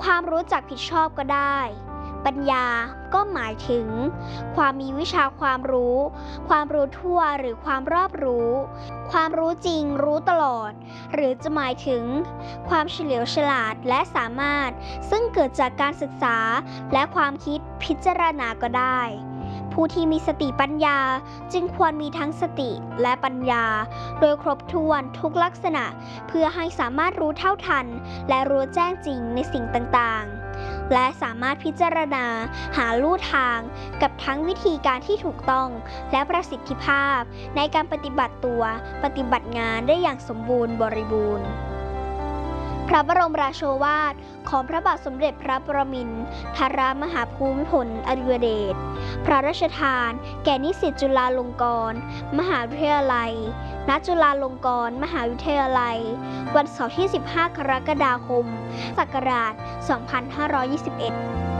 ความรู้จักผิดชอบก็ได้ปัญญาก็หมายถึงความมีวิชาความรู้ทั่วหรือความรอบรู้ความรู้จริงรู้ตลอดหรือจะหมายถึงความเฉลียวฉลาดและสามารถซึ่งเกิดจากการศึกษาและความคิดพิจารณาก็ได้ผู้ที่มีสติปัญญาจึงควรมีทั้งสติและปัญญาโดยครบถ้วนทุกลักษณะเพื่อให้สามารถรู้เท่าทันและรู้แจ้งจริงในสิ่งต่างๆและสามารถพิจารณาหาลู่ทางกับทั้งวิธีการที่ถูกต้องและประสิทธิภาพในการปฏิบัติงานได้อย่างสมบูรณ์บริบูรณ์พระบรมราโชวาทของพระบาทสมเด็จพระปรมินทรมหาภูมิพลอดุลยเดชพระราชทานแก่นิสิตจุฬาลงกรณ์มหาวิทยาลัยณจุฬาลงกรณ์มหาวิทยาลัยวันเสาร์ที่ 15 กรกฎาคม ศักราช 2521